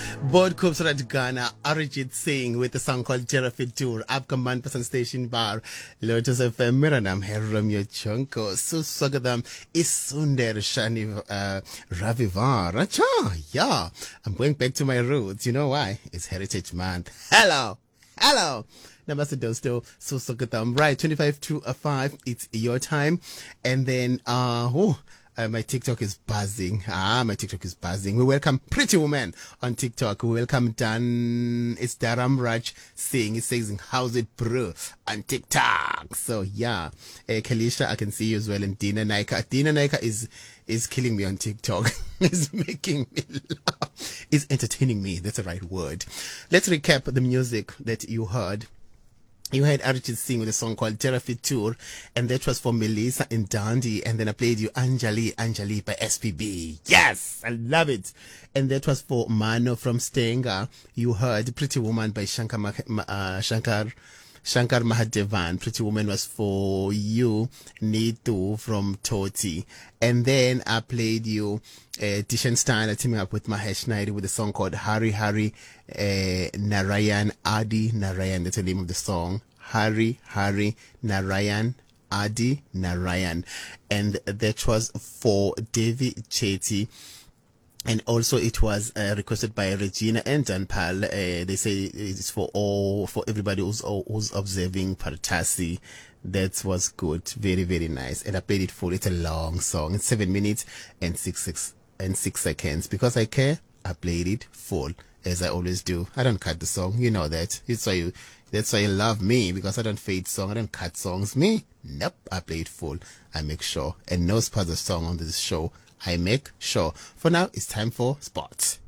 Board Kubsrat Ghana, Arijit Singh with a song called Jerafit Tour, Abkaman Person Station Bar, Lotus FM, Miranam, Herramyo Chonko, Susagadam, Isunder Shani Ravivar. Acha, yeah, I'm going back to my roots. You know why? It's Heritage Month. Hello. Namaste Dosto, Susagadam. Right, 25 to 5, it's your time. And then, my TikTok is buzzing. My TikTok is buzzing. We welcome Pretty Woman on TikTok. We welcome it's Dharam Raj Singh. It says, how's it, bro, on TikTok. So, yeah. Kalisha, I can see you as well. And Dina Naika. Dina Naika is killing me on TikTok. Is making me laugh. Is entertaining me. That's the right word. Let's recap the music that you heard. You heard Arijit Singh with a song called Jerafit Tour, and that was for Melissa in Dundee, and then I played you Anjali by SPB. Yes, I love it. And that was for Mano from Stenga. You heard Pretty Woman by Shankar Mahadevan. Pretty Woman was for you, Neetu from Toti. And then I played you Tishan Steiner teaming up with Mahesh Naidu with a song called Hari Narayan Adi Narayan. That's the name of the song. Hari Narayan Adi Narayan. And that was for Devi Chetty. And also it was requested by Regina and Danpal. They say it's for everybody who's observing Partasi. That was good. Very, very nice. And I played it full. It's a long song. It's 7 minutes and 6 seconds. Because I care, I played it full, as I always do. I don't cut the song. You know that. That's why you love me, because I don't fade song. I don't cut songs. Me? Nope. I play it full. I make sure. And no spots of song on this show. I make sure. For now, it's time for sports.